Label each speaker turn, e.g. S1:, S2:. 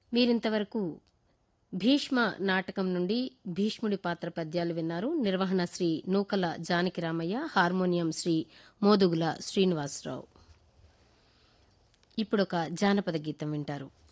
S1: మీరింతవరకు భీష్మ నాటకం నుండి భీష్ముడి పాత్ర పద్యాలు విన్నారు. నిర్వహణ శ్రీ నూకల జానకిరామయ్య, హార్మోనియం శ్రీ మోదుగుల శ్రీనివాసరావు. ఇప్పుడొక జానపద గీతం వింటారు.